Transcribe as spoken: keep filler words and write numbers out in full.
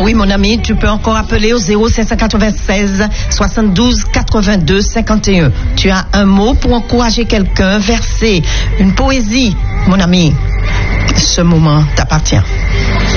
Oui, mon ami, tu peux encore appeler au zéro cinq cent quatre-vingt-seize soixante-douze quatre-vingt-deux cinquante et un. Tu as un mot pour encourager quelqu'un, verser une poésie, mon ami. Ce moment t'appartient.